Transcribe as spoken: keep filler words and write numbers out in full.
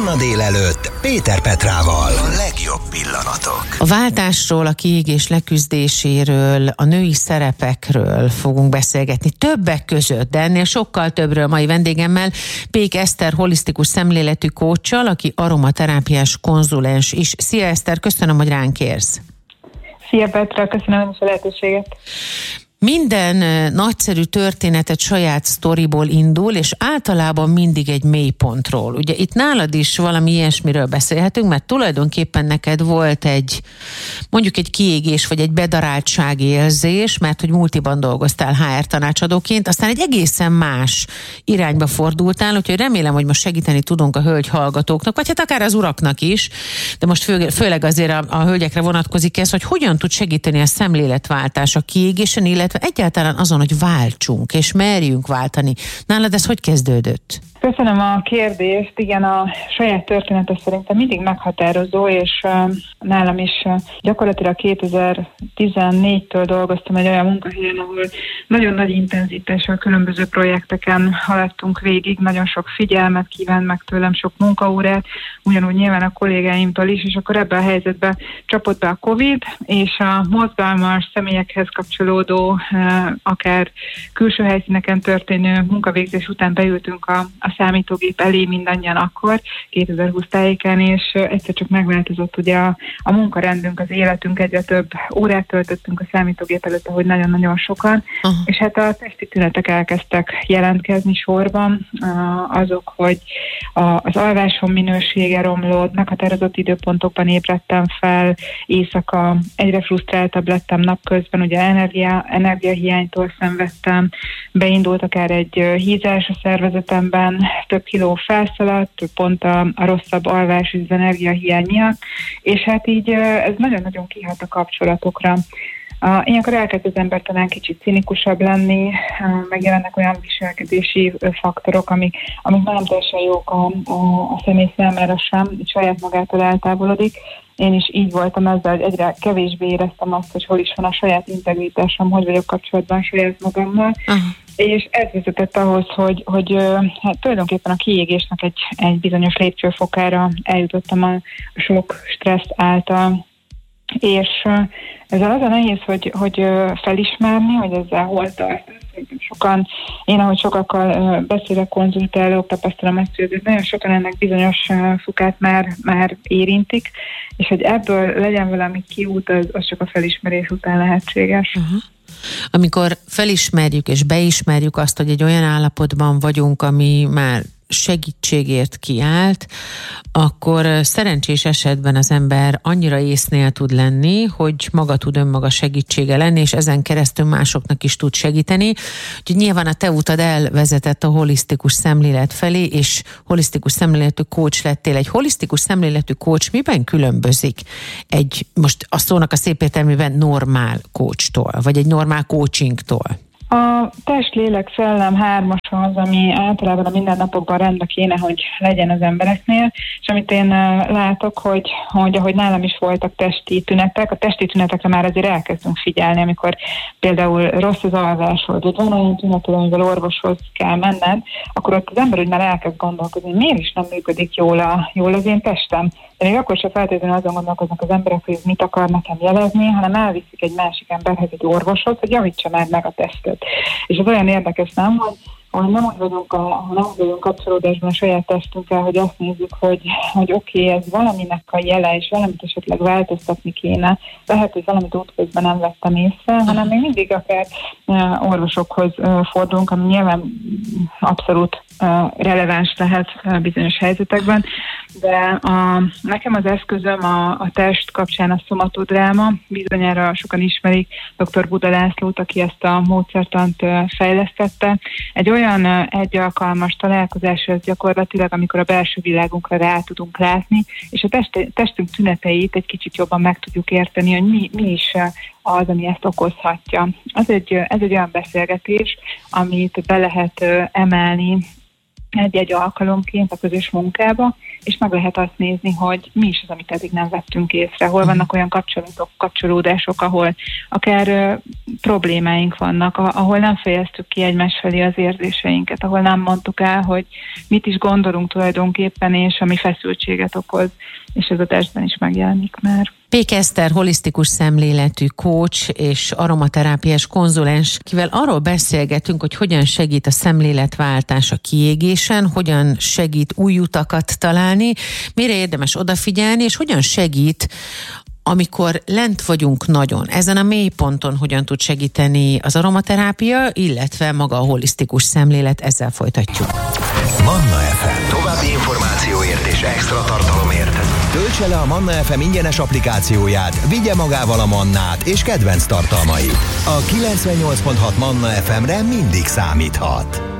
Manna délelőtt Péter Petrával. A legjobb pillanatok. A váltásról, a kiégés leküzdéséről, a női szerepekről fogunk beszélgetni. Többek között, de ennél sokkal többről mai vendégemmel, Pék Eszter holisztikus szemléletű coachsal, aki aromaterápiás konzulens is. Szia Eszter, köszönöm, hogy ránk érsz. Szia Petra, köszönöm a lehetőséget. Minden nagyszerű történetet saját sztoriból indul, és általában mindig egy mélypontról. Ugye itt nálad is valami ilyesmiről beszélhetünk, mert tulajdonképpen neked volt egy, mondjuk egy kiégés, vagy egy bedaráltsági érzés, mert hogy multiban dolgoztál há er tanácsadóként, aztán egy egészen más irányba fordultál, úgyhogy remélem, hogy most segíteni tudunk a hölgy hallgatóknak, vagy hát akár az uraknak is, de most fő, főleg azért a, a hölgyekre vonatkozik ez, hogy hogyan tud segíteni a szemléletváltás a kiégésen, illetve egyáltalán azon, hogy váltsunk, és merjünk váltani. Nálad ez hogy kezdődött? Köszönöm a kérdést. Igen, a saját története szerintem mindig meghatározó, és uh, nálam is uh, gyakorlatilag kétezer-tizennégytől dolgoztam egy olyan munkahelyen, ahol nagyon nagy intenzitással különböző projekteken haladtunk végig, nagyon sok figyelmet kívánt meg tőlem, sok munkaórát, ugyanúgy nyilván a kollégáimtól is, és akkor ebben a helyzetben csapott be a Covid, és a mozgalmas személyekhez kapcsolódó, uh, akár külső helyszíneken történő munkavégzés után beültünk a, a számítógép elé mindannyian akkor, kétezer-húsz tájékán, és egyszer csak megváltozott ugye a, a munkarendünk, az életünk, egyre több órát töltöttünk a számítógép előtt, ahogy nagyon-nagyon sokan, uh-huh. és hát a testi tünetek elkezdtek jelentkezni sorban, azok, hogy a, az alvásom minősége romlott, meghatározott időpontokban ébredtem fel, éjszaka egyre frusztráltabb lettem napközben, ugye energia, energiahiánytól szenvedtem, beindult akár egy hízás a szervezetemben, több kiló felszaladt, pont a, a rosszabb alvás és az energiahiány miatt, és hát így ez nagyon-nagyon kihat a kapcsolatokra. Uh, ilyenkor elkezd az ember talán kicsit cinikusabb lenni, uh, megjelennek olyan viselkedési uh, faktorok, amik, amik nem teljesen jók a, a, a személy számára sem, saját magától eltávolodik. Én is így voltam ezzel, hogy egyre kevésbé éreztem azt, hogy hol is van a saját integritásom, hogy vagyok kapcsolatban saját magammal. Uh-huh. És ez vezetett ahhoz, hogy, hogy hát tulajdonképpen a kiégésnek egy, egy bizonyos lépcsőfokára eljutottam a sok stressz által. És ezzel az a nehéz, hogy, hogy felismerni, hogy ezzel hol tart. Sokan, én ahogy sokakkal beszélek, konzultálok, tapasztalom ezt, hogy nagyon sokan ennek bizonyos fokát már, már érintik, és hogy ebből legyen valami kiút, az, az csak a felismerés után lehetséges. Uh-huh. Amikor felismerjük és beismerjük azt, hogy egy olyan állapotban vagyunk, ami már segítségért kiállt, akkor szerencsés esetben az ember annyira észnél tud lenni, hogy maga tud önmaga segítsége lenni, és ezen keresztül másoknak is tud segíteni. Úgyhogy nyilván a te utad elvezetett a holisztikus szemlélet felé, és holisztikus szemléletű coach lettél. Egy holisztikus szemléletű coach miben különbözik egy, most a szónak a szép értelmében normál coachtól, vagy egy normál coachingtól? A test, lélek, szellem hármas az, ami általában a mindennapokban rendben kéne, hogy legyen az embereknél, és amit én látok, hogy, hogy ahogy nálam is voltak testi tünetek, a testi tünetekre már azért elkezdünk figyelni, amikor például rossz az alvásod, vagy van olyan tünet, amivel orvoshoz kell menned, akkor ott az ember úgy már elkezd gondolkodni, miért is nem működik jól, a, jól az én testem. De még akkor sem feltétlenül azon gondolkoznak az emberek, hogy mit akar nekem jelezni, hanem elviszik egy másik emberhez, egy orvoshoz, hogy javítsa már meg a testet. És az olyan érdekes, nem, hogy, hogy nem úgy vagyunk, a, nem úgy vagyunk kapcsolódásban a saját testünkkel, hogy azt nézzük, hogy, hogy oké, okay, ez valaminek a jele, és valamit esetleg változtatni kéne. Lehet, hogy valamit útközben nem vettem észre, hanem még mindig akár uh, orvosokhoz uh, fordulunk, ami nyilván abszolút uh, releváns lehet uh, bizonyos helyzetekben, de a, nekem az eszközöm a, a test kapcsán a szomatodráma, bizonyára sokan ismerik dr. Buda Lászlót, aki ezt a módszertant uh, fejlesztette. Egy olyan uh, egyalkalmas találkozás ez gyakorlatilag, amikor a belső világunkra rá tudunk látni, és a test, testünk tüneteit egy kicsit jobban meg tudjuk érteni, hogy mi, mi is uh, az, ami ezt okozhatja. Ez egy, ez egy olyan beszélgetés, amit be lehet uh, emelni egy-egy alkalomként a közös munkába, és meg lehet azt nézni, hogy mi is az, amit eddig nem vettünk észre, hol vannak olyan kapcsolatok, kapcsolódások, ahol akár uh, problémáink vannak, ahol nem fejeztük ki egymás felé az érzéseinket, ahol nem mondtuk el, hogy mit is gondolunk tulajdonképpen, és ami feszültséget okoz, és ez a testben is megjelenik már. Pék Eszter holisztikus szemléletű coach és aromaterápiás konzulens, kivel arról beszélgetünk, hogy hogyan segít a szemléletváltás a kiégésen, hogyan segít új utakat találni, mire érdemes odafigyelni, és hogyan segít, amikor lent vagyunk nagyon. Ezen a mélyponton hogyan tud segíteni az aromaterápia, illetve maga a holisztikus szemlélet, ezzel folytatjuk. Manna ef em. További információért és extra tartalomért töltse le a Manna ef em ingyenes applikációját, vigye magával a Mannát és kedvenc tartalmait. A kilencvennyolc pont hat Manna ef emre mindig számíthat.